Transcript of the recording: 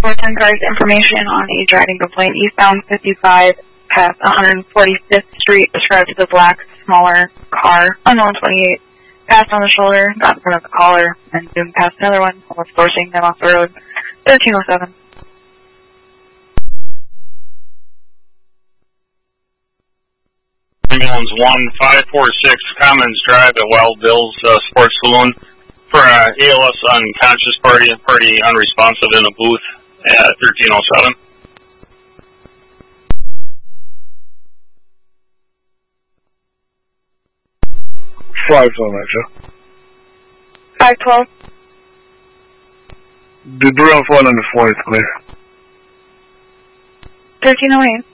410 cars information on a driving complaint eastbound 55 past 145th Street, described as a black, smaller car, unknown 28, passed on the shoulder, got in front of the caller, and zoomed past another one, almost forcing them off the road. 1307. Ambulance 1546 Commons Drive at Wild Bill's Sports Saloon for ALS unconscious party unresponsive in a booth at 1307. Flags on that, Joe. 512. The 304 on the 4 is clear. 1308.